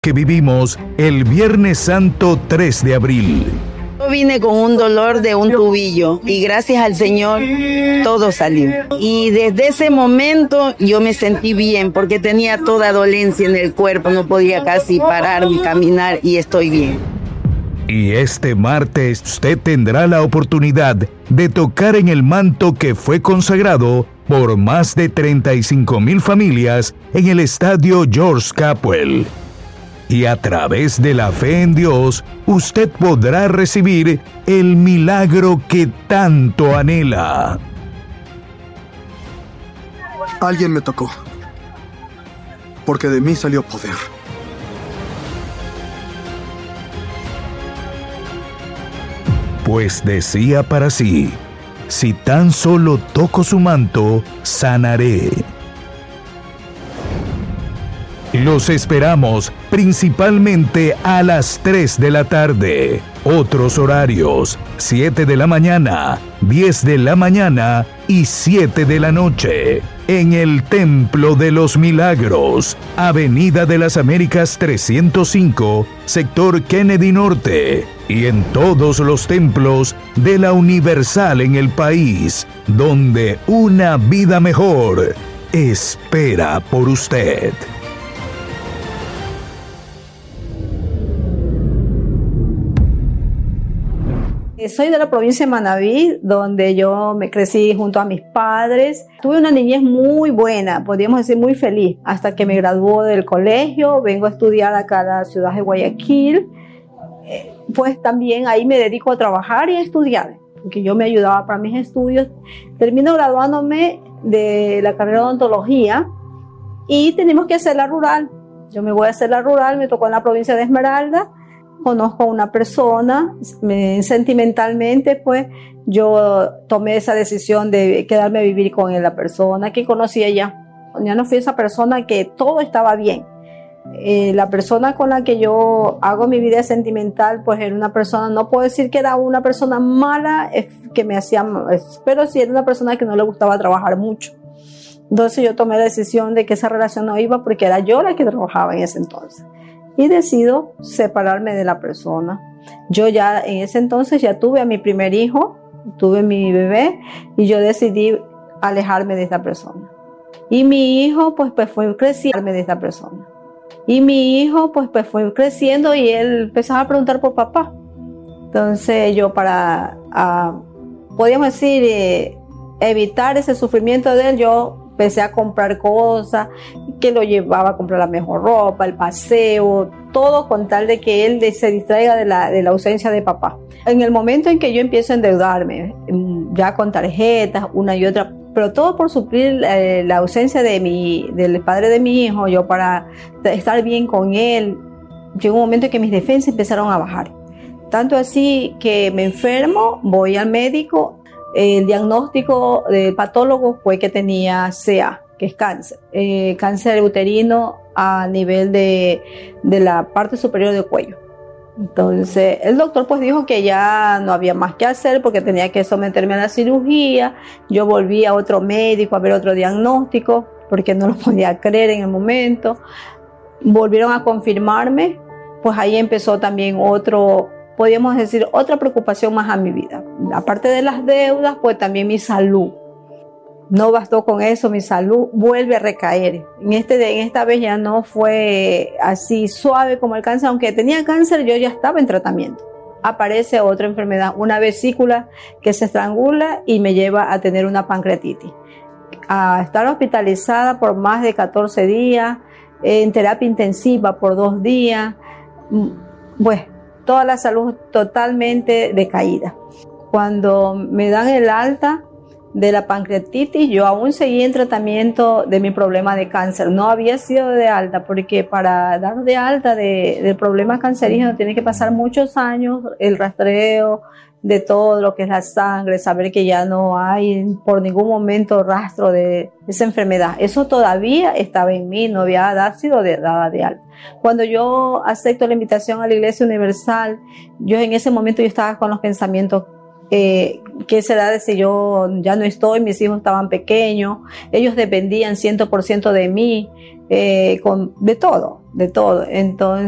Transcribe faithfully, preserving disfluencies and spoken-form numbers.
que vivimos el Viernes Santo tres de abril. Yo vine con un dolor de un tubillo y gracias al Señor todo salió. Y desde ese momento yo me sentí bien porque tenía toda dolencia en el cuerpo, no podía casi parar ni caminar y estoy bien. Y este martes usted tendrá la oportunidad de tocar en el manto que fue consagrado por más de treinta y cinco mil familias en el estadio George Capwell. Y a través de la fe en Dios, usted podrá recibir el milagro que tanto anhela. Alguien me tocó, porque de mí salió poder. Pues decía para sí, si tan solo toco su manto, sanaré. Los esperamos principalmente a las tres de la tarde. Otros horarios, siete de la mañana, diez de la mañana y siete de la noche. En el Templo de los Milagros, Avenida de las Américas trescientos cinco, sector Kennedy Norte. Y en todos los templos de la Universal en el país, donde una vida mejor espera por usted. Soy de la provincia de Manabí, donde yo me crecí junto a mis padres. Tuve una niñez muy buena, podríamos decir muy feliz, hasta que me graduó del colegio. Vengo a estudiar acá a la ciudad de Guayaquil. Pues también ahí me dedico a trabajar y a estudiar, porque yo me ayudaba para mis estudios. Termino graduándome de la carrera de odontología y tenemos que hacer la rural. Yo me voy a hacer la rural, me tocó en la provincia de Esmeralda. Conozco a una persona, me, sentimentalmente pues yo tomé esa decisión de quedarme a vivir con la persona que conocía ya. Ya no fui esa persona que todo estaba bien. Eh, la persona con la que yo hago mi vida sentimental pues era una persona, no puedo decir que era una persona mala, que me hacía, pero sí era una persona que no le gustaba trabajar mucho. Entonces yo tomé la decisión de que esa relación no iba porque era yo la que trabajaba en ese entonces. Y decido separarme de la persona. Yo ya en ese entonces ya tuve a mi primer hijo, tuve mi bebé y yo decidí alejarme de esta persona. Y mi hijo pues, pues fue creciendo de esta persona. Y mi hijo pues, pues fue creciendo y él empezaba a preguntar por papá. Entonces yo para, uh, podríamos decir, eh, evitar ese sufrimiento de él, yo empecé a comprar cosas, que lo llevaba a comprar la mejor ropa, el paseo, todo con tal de que él se distraiga de la, de la ausencia de papá. En el momento en que yo empiezo a endeudarme, ya con tarjetas, una y otra, pero todo por suplir eh, la ausencia de mi, del padre de mi hijo, yo para estar bien con él, llegó un momento en que mis defensas empezaron a bajar. Tanto así que me enfermo, voy al médico. El diagnóstico del patólogo fue que tenía C A, que es cáncer, eh, cáncer uterino a nivel de, de la parte superior del cuello. Entonces el doctor pues dijo que ya no había más que hacer porque tenía que someterme a la cirugía. Yo volví a otro médico a ver otro diagnóstico porque no lo podía creer en el momento. Volvieron a confirmarme, pues ahí empezó también otro, podríamos decir, otra preocupación más a mi vida. Aparte de las deudas, pues también mi salud. No bastó con eso, mi salud vuelve a recaer. En, este, en esta vez ya no fue así suave como el cáncer, aunque tenía cáncer, yo ya estaba en tratamiento. Aparece otra enfermedad, una vesícula que se estrangula y me lleva a tener una pancreatitis. A estar hospitalizada por más de catorce días, en terapia intensiva por dos días, pues toda la salud totalmente decaída. Cuando me dan el alta de la pancreatitis, yo aún seguí en tratamiento de mi problema de cáncer. No había sido de alta porque para dar de alta de, del problema cancerígeno tiene que pasar muchos años, el rastreo de todo lo que es la sangre, saber que ya no hay por ningún momento rastro de esa enfermedad. Eso todavía estaba en mí, no había sido de, dada de alta. Cuando yo acepto la invitación a la Iglesia Universal, yo en ese momento yo estaba con los pensamientos Eh, ¿qué será de si yo ya no estoy? Mis hijos estaban pequeños, ellos dependían cien por ciento de mí, eh, con, de todo, de todo. Entonces